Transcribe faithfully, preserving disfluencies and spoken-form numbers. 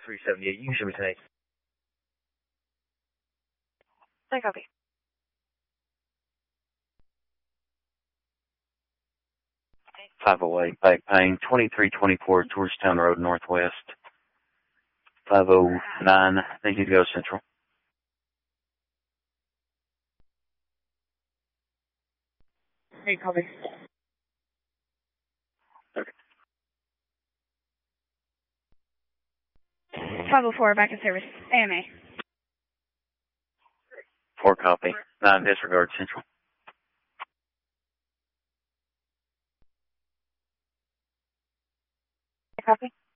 three seventy-eight. You can show me tonight. I copy. five oh eight, back paying, twenty-three twenty-four, Georgetown Road, Northwest. five oh nine, need you to go Central. Hey, copy. Okay. five oh four, back in service. A M A. Four copy. Nine disregard Central. Copy.